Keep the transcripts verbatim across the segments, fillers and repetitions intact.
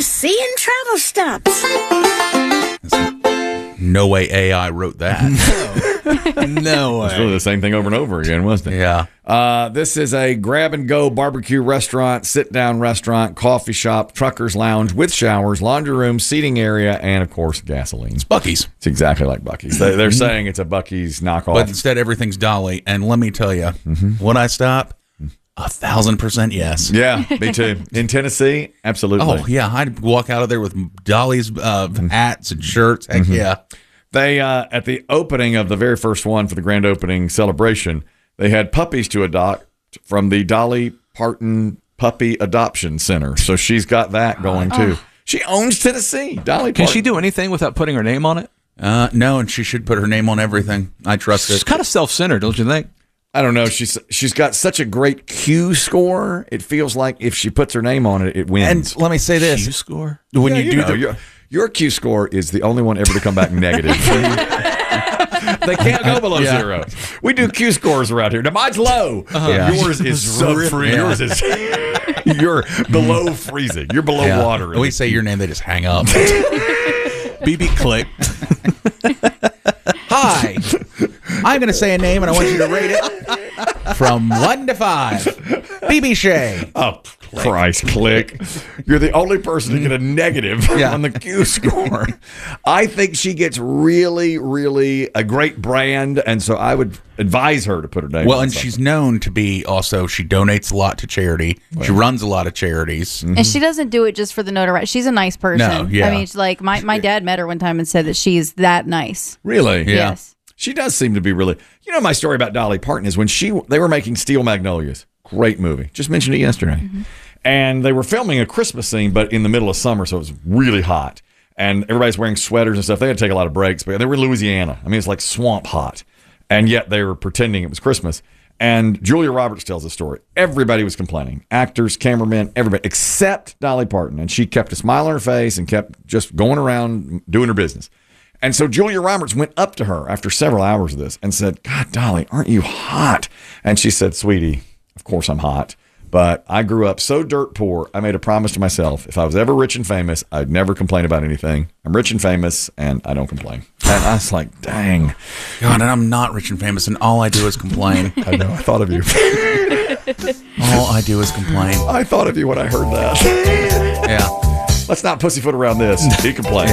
seeing travel stops. No way A I wrote that. No way. It's really the same thing over and over again, wasn't it? Yeah. Uh, this is a grab-and-go barbecue restaurant, sit-down restaurant, coffee shop, trucker's lounge with showers, laundry room, seating area, and, of course, gasoline. It's Buc-ee's. It's exactly like Buc-ee's. They, they're saying it's a Buc-ee's knockoff. But instead, everything's Dolly. And let me tell you, mm-hmm. would I stop? A thousand percent yes. Yeah, me too. In Tennessee, absolutely. Oh, yeah. I'd walk out of there with Dolly's uh, hats and shirts. Heck Mm-hmm. yeah. They, uh, at the opening of the very first one for the grand opening celebration, they had puppies to adopt from the Dolly Parton Puppy Adoption Center. So she's got that going, too. Oh. She owns Tennessee, Dolly Parton. Can she do anything without putting her name on it? Uh, no, and she should put her name on everything. I trust She's it. kind of self-centered, don't you think? I don't know. She's she's got such a great Q score. It feels like if she puts her name on it, it wins. And let me say this. Q score? When Yeah, you, you do know, the... your, your Q score is the only one ever to come back negative. They can't go below Yeah. zero. We do Q scores around here. Now mine's low. Uh-huh. Yeah. Yours is sub-free. Yeah. Yours is you're below freezing. You're below Yeah. water. We say your name, they just hang up. B B click. Hi. I'm going to say a name, and I want you to rate it from one to five. B B Shea. Oh, Christ, click. You're the only person to get a negative Yeah. on the Q score. I think she gets really, really a great brand, and so I would advise her to put her name Well, on and something. she's known to be also, she donates a lot to charity. She runs a lot of charities. And she doesn't do it just for the notoriety. She's a nice person. No, yeah. I mean, she's like my, my dad met her one time and said that she's that nice. Really? Yeah. Yes. She does seem to be really. You know, my story about Dolly Parton is when she they were making Steel Magnolias. Great movie. Just mentioned it yesterday. Mm-hmm. And they were filming a Christmas scene, but in the middle of summer, so it was really hot. And everybody's wearing sweaters and stuff. They had to take a lot of breaks, but they were in Louisiana. I mean, it's like swamp hot. And yet they were pretending it was Christmas. And Julia Roberts tells the story. Everybody was complaining. Actors, cameramen, everybody, except Dolly Parton. And she kept a smile on her face and kept just going around doing her business. And so Julia Roberts went up to her after several hours of this and said, God, Dolly, aren't you hot? And she said, sweetie, of course I'm hot. But I grew up so dirt poor, I made a promise to myself. If I was ever rich and famous, I'd never complain about anything. I'm rich and famous, and I don't complain. And I was like, dang. God, and I'm not rich and famous, and all I do is complain. I know. I thought of you. All I do is complain. I thought of you when I heard that. Yeah. Let's not pussyfoot around this. He complains.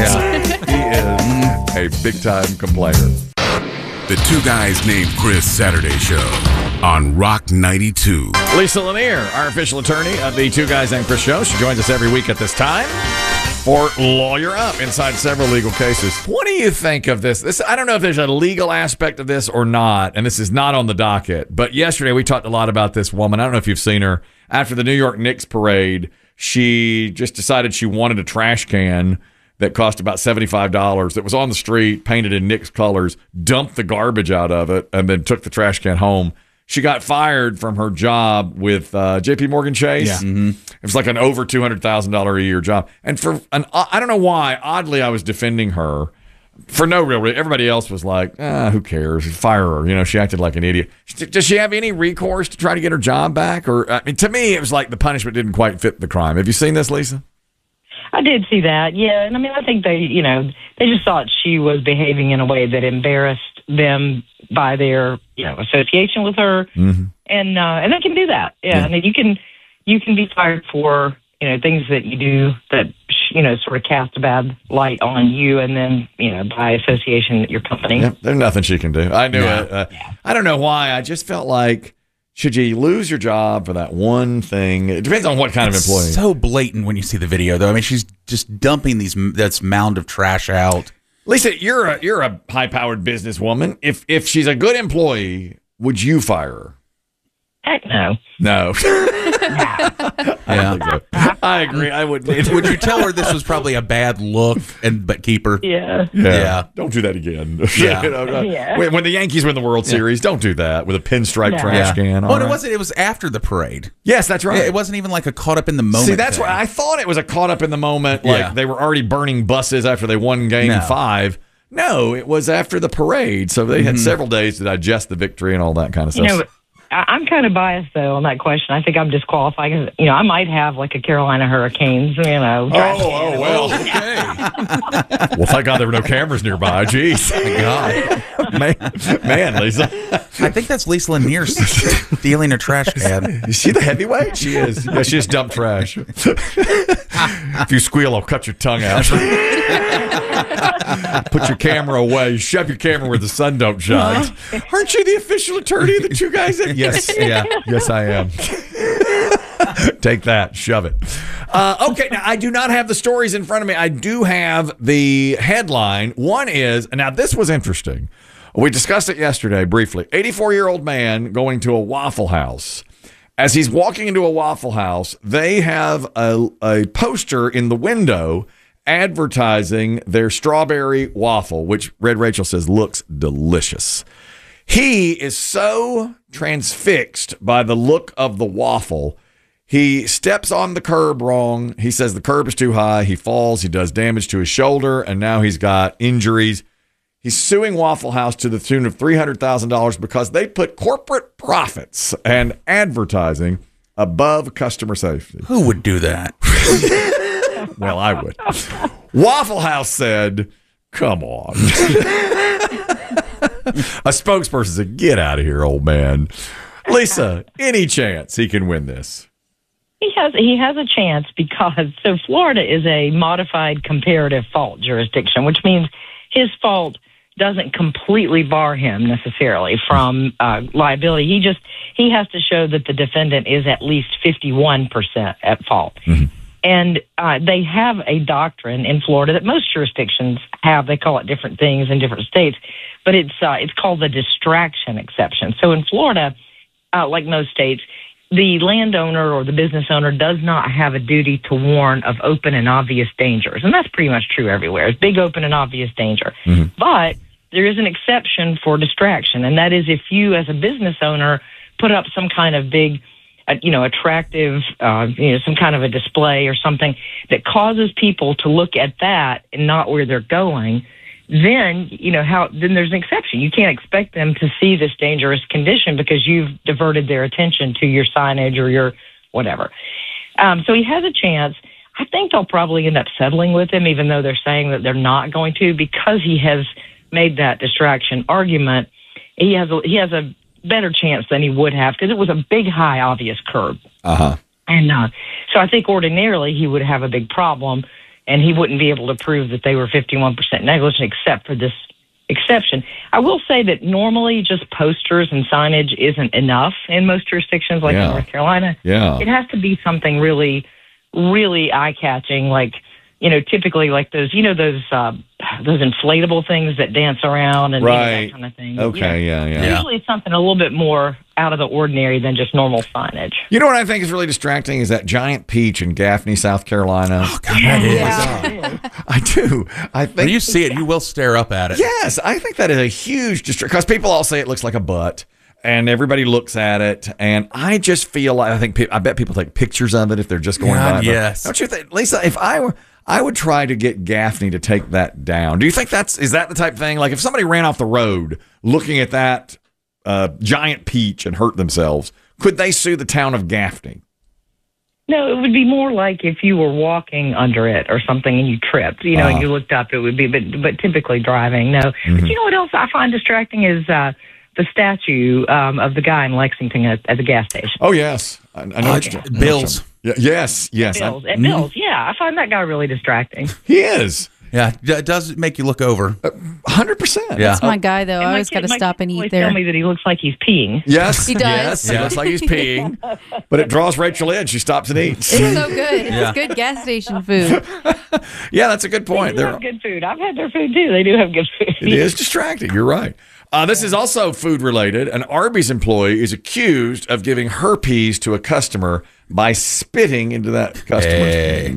Yeah. He is a big-time complainer. The Two Guys Named Chris Saturday Show on Rock ninety-two. Lisa Lanier, our official attorney of the Two Guys Named Chris show. She joins us every week at this time for Lawyer Up inside several legal cases. What do you think of this? This I don't know if there's a legal aspect of this or not, and this is not on the docket. But yesterday we talked a lot about this woman. I don't know if you've seen her. After the New York Knicks parade, she just decided she wanted a trash can that cost about seventy-five dollars that was on the street, painted in Knicks colors, dumped the garbage out of it, and then took the trash can home. She got fired from her job with uh, J P Morgan Chase. Yeah. Mm-hmm. It was like an over two hundred thousand dollars a year job. And for an, I don't know why, oddly, I was defending her for no real reason. Everybody else was like, ah, who cares? Fire her. You know, she acted like an idiot. Does she have any recourse to try to get her job back? Or I mean, to me, it was like the punishment didn't quite fit the crime. Have you seen this, Lisa? I did see that, yeah. And I mean, I think they, you know, they just thought she was behaving in a way that embarrassed them by their, you know, association with her. Mm-hmm. And uh, and they can do that, yeah. Yeah. And then you can you can be fired for, you know, things that you do that, you know, sort of cast a bad light on you, and then, you know, by association, your company. Yep, there's nothing she can do. I knew No. it. Uh, I don't know why. I just felt like, should you lose your job for that one thing? It depends on what kind of employee. It's so blatant when you see the video, though. I mean, she's just dumping these that's mound of trash out. Lisa, you're a you're a high powered businesswoman. If if she's a good employee, would you fire her? Heck no. No. Yeah. So, I agree. I would. Would you tell her this was probably a bad look and but keep her? Yeah. Yeah. Yeah. Don't do that again. Yeah. You know, uh, Yeah. when, when the Yankees win the World Series, don't do that with a pinstripe No. trash Yeah. can. Well, All it right. wasn't. It was after the parade. Yes, that's right. Yeah, it wasn't even like a caught up in the moment. See, that's thing. why I thought it was a caught up in the moment. Like Yeah. they were already burning buses after they won game No. five. No, it was after the parade. So they had Mhm. several days to digest the victory and all that kind of You stuff. know, I, I'm kind of biased though on that question. I think I'm disqualified. 'Cause, you know, I might have like a Carolina Hurricanes. You know. Oh, oh well. Okay. Well, thank God there were no cameras nearby. Jeez. My God. Man, man, Lisa. I think that's Lisa Lanier stealing a trash can. Is she the heavyweight? She is. Yeah, she just dumped trash. If you squeal, I'll cut your tongue out. Put your camera away. Shove your camera where the sun don't shine. Uh-huh. Aren't you the official attorney of the two guys? That- yes, yeah, yes, I am. Take that, shove it. Uh, okay, now I do not have the stories in front of me. I do have the headline. One is, now this was interesting. We discussed it yesterday briefly. eighty-four-year-old man going to a Waffle House. As he's walking into a Waffle House, they have a, a poster in the window advertising their strawberry waffle, which Red Rachel says looks delicious. He is so transfixed by the look of the waffle. He steps on the curb wrong. He says the curb is too high. He falls. He does damage to his shoulder, and now he's got injuries. He's suing Waffle House to the tune of three hundred thousand dollars because they put corporate profits and advertising above customer safety. Who would do that? Well, I would. Waffle House said, come on. A spokesperson said, get out of here, old man. Lisa, any chance he can win this? He has he has a chance because so Florida is a modified comparative fault jurisdiction, which means his fault doesn't completely bar him necessarily from uh, liability. He just he has to show that the defendant is at least fifty-one percent at fault. Mm-hmm. And uh, they have a doctrine in Florida that most jurisdictions have. They call it different things in different states, but it's uh, it's called the distraction exception. So in Florida, uh, like most states, the landowner or the business owner does not have a duty to warn of open and obvious dangers. And that's pretty much true everywhere. It's big, open, and obvious danger. Mm-hmm. But there is an exception for distraction, and that is if you as a business owner put up some kind of big, uh, you know, attractive, uh, you know, some kind of a display or something that causes people to look at that and not where they're going, then, you know, how, then there's an exception. You can't expect them to see this dangerous condition because you've diverted their attention to your signage or your whatever. Um, so he has a chance. I think they'll probably end up settling with him, even though they're saying that they're not going to, because he has made that distraction argument. He has a, he has a better chance than he would have because it was a big, high, obvious curb. Uh-huh. And uh, so I think ordinarily he would have a big problem, and he wouldn't be able to prove that they were fifty-one percent negligent except for this exception. I will say that normally just posters and signage isn't enough in most jurisdictions like yeah. North Carolina. Yeah. It has to be something really, really eye-catching, like, you know, typically like those, you know, those uh, those inflatable things that dance around and right. you know, that kind of thing. Okay, yeah. yeah, yeah. Usually it's something a little bit more out of the ordinary than just normal signage. You know what I think is really distracting is that giant peach in Gaffney, South Carolina. Oh, God, that is. Yeah. I do. I think When you see it, you will stare up at it. Yes, I think that is a huge distraction because people all say it looks like a butt, and everybody looks at it, and I just feel like I think pe- I bet people take pictures of it if they're just going God, by. yes. Don't you think, Lisa? If I were, I would try to get Gaffney to take that down. Do you think that's is that the type of thing? Like if somebody ran off the road looking at that uh, giant peach and hurt themselves, could they sue the town of Gaffney? No, it would be more like if you were walking under it or something and you tripped, you know, Uh-huh. and you looked up, it would be, but, but typically driving, no. Mm-hmm. But you know what else I find distracting is uh, the statue um, of the guy in Lexington at, at the gas station. Oh yes, I, I know. Uh, what you're- Bills. Yeah, yes, yes. Bills. I- At Bills, yeah. I find that guy really distracting. he is Yeah, it does make you look over. one hundred percent. Yeah. That's my guy, though. I And my always kid- got to my stop kids and eat always there. Tell me that he looks like he's peeing. Yes, He does. Yes, he Yeah. looks like he's peeing, but it draws Rachel in. She stops and eats. It's so good. Yeah. It's good gas station food. Yeah, that's a good point. They do They're, have good food. I've had their food too. They do have good food. it is distracting. You're right. Uh, this is also food related. An Arby's employee is accused of giving herpes to a customer by spitting into that customer's Hey.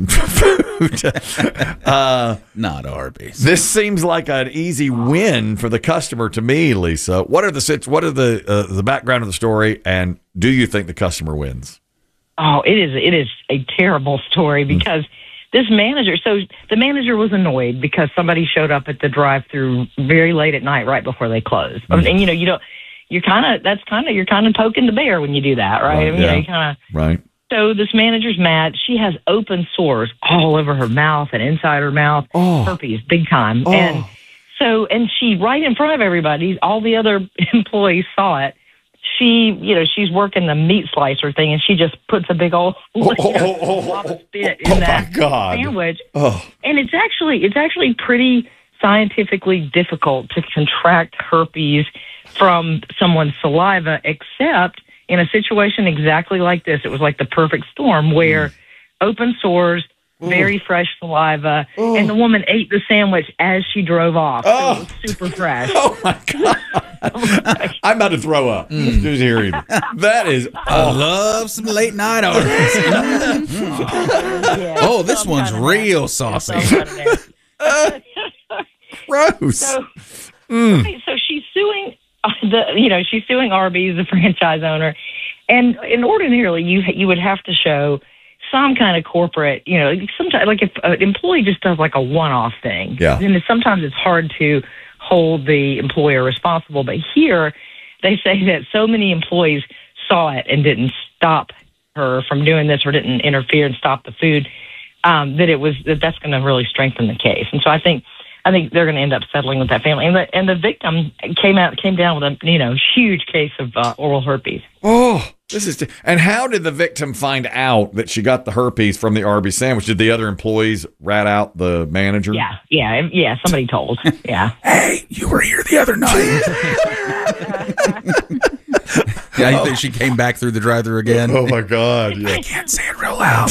food. uh, Not Arby's. this seems like an easy win for the customer to me, Lisa. What are the sit- what are the uh, the background of the story, and do you think the customer wins? Oh, it is it is a terrible story because this manager, so the manager was annoyed because somebody showed up at the drive-through very late at night right before they closed. And, you know, you don't you're kind of, that's kind of, you're kind of poking the bear when you do that, right? Right, I mean, yeah. you, know, you kind of. Right. So this manager's mad. She has open sores all over her mouth and inside her mouth. Oh. Herpes, big time. Oh. And so, and she, right in front of everybody, all the other employees saw it. She, you know, she's working the meat slicer thing, and she just puts a big old you know, oh, oh, blob of spit oh, in my that God. sandwich. Oh. And it's actually, it's actually pretty scientifically difficult to contract herpes from someone's saliva, except in a situation exactly like this. It was like the perfect storm where mm. open sores, very fresh saliva, Ooh. and the woman ate the sandwich as she drove off. Oh. So it was super fresh. Oh, my God. I'm about to throw up. Mm. Just hearing that is. I love some late night Arby's. Yeah, Oh, this some one's kind of real nasty. saucy. Some kind of nasty. Gross. So, Mm. okay, so she's suing uh, the, you know, she's suing Arby's, the franchise owner, and and ordinarily you you would have to show some kind of corporate, you know, sometimes like if an employee just does like a one-off thing, Yeah. then sometimes it's hard to hold the employer responsible. But here, they say that so many employees saw it and didn't stop her from doing this or didn't interfere and stop the food, um, that it was that that's going to really strengthen the case. And so I think. I think they're going to end up settling with that family, and the and the victim came out came down with a you know huge case of uh, oral herpes. Oh, this is. And how did the victim find out that she got the herpes from the Arby's sandwich? Did the other employees rat out the manager? Yeah, yeah, yeah. Somebody told. Yeah. Hey, you were here the other night. Yeah, you think she came back through the drive-thru again? Oh my God! Yeah. I can't say it real loud.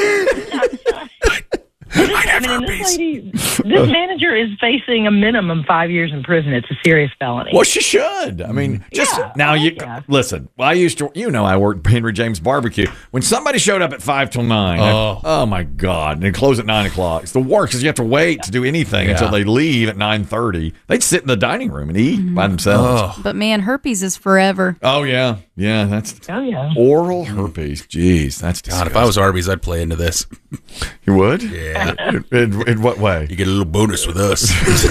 I mean, and this lady, this manager is facing a minimum five years in prison. It's a serious felony. Well, she should. I mean, just Yeah, now you yeah. listen. I used to, you know, I worked at Henry James Barbecue. When somebody showed up at five till nine, Oh. oh my God, and they close at nine o'clock. It's the worst because you have to wait to do anything Yeah. until they leave at nine thirty. They'd sit in the dining room and eat by themselves. Oh. But man, herpes is forever. Oh yeah, yeah. That's Oh yeah. oral herpes. Jeez, that's God, disgusting. if I was Arby's, I'd play into this. you would. Yeah. In, in, in what way? You get a little bonus with us.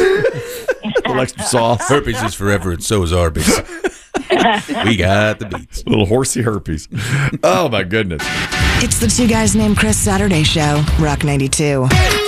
A little extra sauce. Herpes is forever, and so is Arby's. We got the beats. A little horsey herpes. Oh my goodness. It's the Two Guys Named Chris Saturday Show, Rock ninety-two.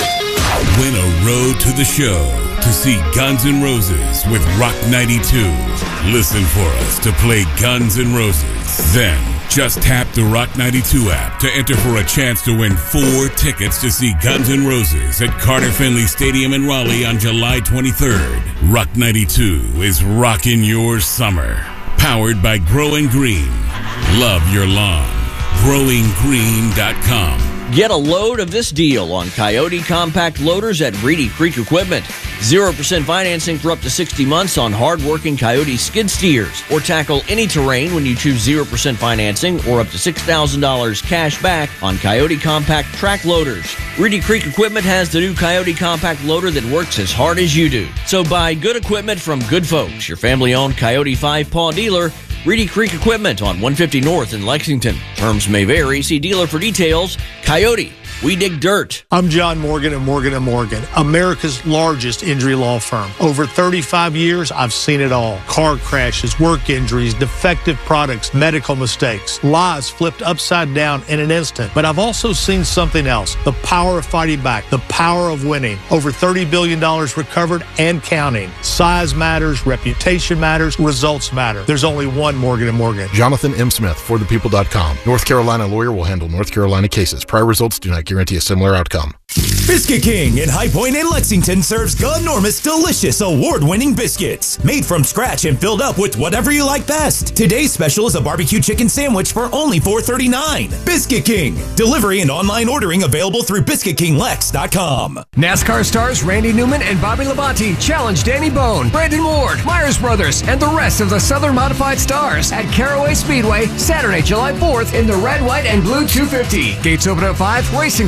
Win a road to the show to see Guns N' Roses with Rock ninety-two. Listen for us to play Guns N' Roses. Then just tap the Rock ninety-two app to enter for a chance to win four tickets to see Guns N' Roses at Carter Finley Stadium in Raleigh on July twenty-third. Rock ninety-two is rocking your summer. Powered by Growing Green. Love your lawn. growing green dot com. Get a load of this deal on Coyote Compact Loaders at Reedy Creek Equipment. zero percent financing for up to sixty months on hard-working Coyote skid steers. Or tackle any terrain when you choose zero percent financing or up to six thousand dollars cash back on Coyote Compact Track Loaders. Reedy Creek Equipment has the new Coyote Compact Loader that works as hard as you do. So buy good equipment from good folks. Your family-owned Coyote five-paw dealer, Reedy Creek Equipment on one fifty North in Lexington. Terms may vary. See dealer for details. Coyote, we dig dirt. I'm John Morgan at Morgan and Morgan, America's largest injury law firm. Over thirty-five years, I've seen it all. Car crashes, work injuries, defective products, medical mistakes, lives flipped upside down in an instant. But I've also seen something else, the power of fighting back, the power of winning. Over thirty billion dollars recovered and counting. Size matters, reputation matters, results matter. There's only one Morgan and Morgan. Jonathan M. Smith, for the people dot com. North Carolina lawyer will handle North Carolina cases. Prior results do not guarantee a similar outcome. Biscuit King in High Point and Lexington serves enormous, delicious, award-winning biscuits. Made from scratch and filled up with whatever you like best. Today's special is a barbecue chicken sandwich for only four thirty-nine. Biscuit King. Delivery and online ordering available through biscuit king lex dot com. NASCAR stars Randy Newman and Bobby Labonte challenge Danny Bone, Brandon Ward, Myers Brothers, and the rest of the Southern Modified Stars at Caraway Speedway Saturday, July fourth in the red, white, and blue two fifty. Gates open at five. Racing